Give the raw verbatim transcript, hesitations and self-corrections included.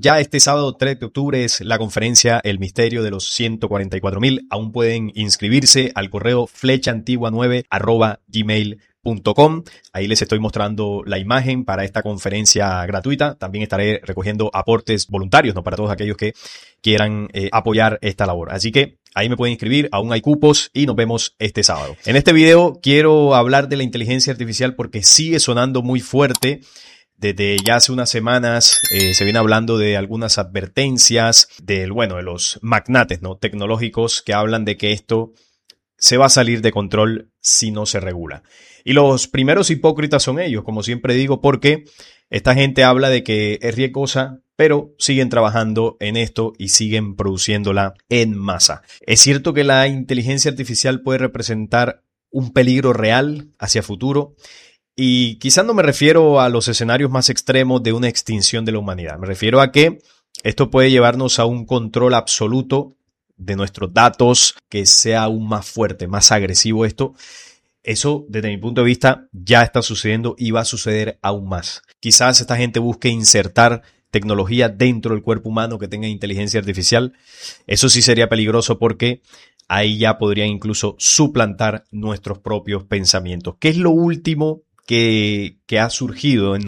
ya este sábado tres de octubre es la conferencia El Misterio de los ciento cuarenta y cuatro mil. Aún pueden inscribirse al correo flechaantigua nueve arroba gmail punto com. Ahí les estoy mostrando la imagen para esta conferencia gratuita. También estaré recogiendo aportes voluntarios, ¿no? Para todos aquellos que quieran eh, apoyar esta labor. Así que ahí me pueden inscribir, aún hay cupos y nos vemos este sábado. En este video quiero hablar de la inteligencia artificial porque sigue sonando muy fuerte. Desde ya hace unas semanas eh, se viene hablando de algunas advertencias del, bueno, de los magnates, ¿no? tecnológicos que hablan de que esto se va a salir de control si no se regula. Y los primeros hipócritas son ellos, como siempre digo, porque esta gente habla de que es riesgosa, pero siguen trabajando en esto y siguen produciéndola en masa. Es cierto que la inteligencia artificial puede representar un peligro real hacia futuro. Y quizás no me refiero a los escenarios más extremos de una extinción de la humanidad. Me refiero a que esto puede llevarnos a un control absoluto de nuestros datos, que sea aún más fuerte, más agresivo esto. Eso, desde mi punto de vista, ya está sucediendo y va a suceder aún más. Quizás esta gente busque insertar tecnología dentro del cuerpo humano que tenga inteligencia artificial. Eso sí sería peligroso porque ahí ya podría incluso suplantar nuestros propios pensamientos. ¿Qué es lo último que, que ha surgido en